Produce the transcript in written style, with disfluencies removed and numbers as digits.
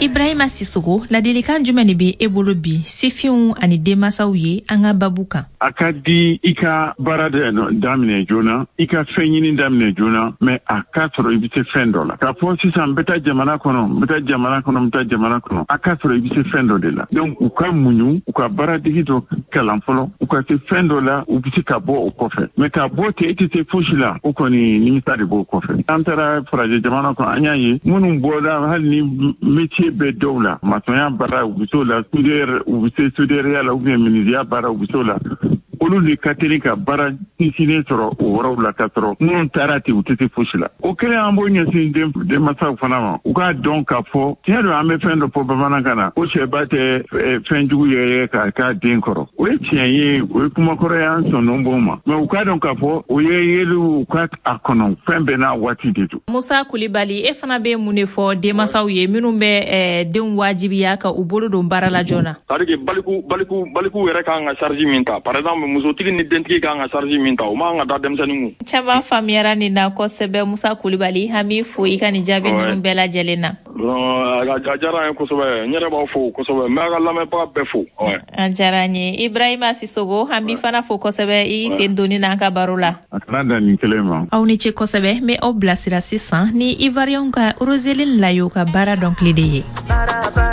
Ibrahima Sissogo ladilikan jumɛn de bɛ e bolo bi sifinw ani denmasaw ye an ka babu kan. A ka di i ka baara daminɛ joona, i ka fɛn ɲini daminɛ joona, mais a ka sɔrɔ i bɛ se fɛn dɔ la. K'a fɔ sisan n bɛ taa jamana kɔnɔ, a ka sɔrɔ i bɛ se fɛn dɔ de la. Donc u ka muɲu, u ka baaradegi dɔ kalan fɔlɔ, u ka se fɛn dɔ la, u bɛ se ka bɔ o kɔfɛ. Mais ka bɔ ten i tɛ se fosi la, o kɔni nimisa de b'o kɔfɛ. An taara farajɛ jamana kɔnɔ, an y'a ye minnu bɔra hali ni métier bɛ dɔw la, maçonnya baara u bɛ s'o la, u bɛ se soudeur la ou bien menuisier baara u bɛ s'o la. Olu de ka teli ka baara sinsinnen sɔrɔ o yɔrɔw la ka sɔrɔ minnu taara ten u tɛ se fosi la. O kɛlen an b'o ɲɛsin denmasaw fana ma. U k'a dɔn k'a fɔ tiɲɛ don an bɛ fɛn dɔ fɔ bamanankan na ko cɛba tɛ fɛn jugu ye k'a k'a den kɔrɔ. O ye tiɲɛ ye, o ye kumakɔrɔ ye an sɔnn'o b'o ma. Mais u k'a dɔn k'a fɔ o ye yeliw u ka a kɔnɔ fɛn bɛɛ n'a waati de don. Musa Kulibali, e fana bɛ mun de fɔ denmasaw ye minnu bɛ denw wajibiya ka u bolo don baara la joona? C'est-à-dire que baliku yɛrɛ kan ka charge min ta. Par exemple, musotigi ni dentigi kan ka charge min ta, o man ka da denmisɛnnin kun. Caman faamuyara nin na kosɛbɛ Musa Kulibali, an b'i fo i ka nin jaabi ninnu bɛɛ lajɛlen na. A diyara n ye kosɛbɛ, n yɛrɛ b'aw fo kosɛbɛ, n bɛ a ka lamɛnbaga bɛɛ fo. A diyara n ye. Ibrahima Sissogo, an b'i fana fo kosɛbɛ i sen donni n'an ka baro la. A kana dan nin kelen ma. Aw ni ce kosɛbɛ, n bɛ aw bilasira sisan ni Ivoirien ka Roseline Layo ka baara dɔnkili de ye.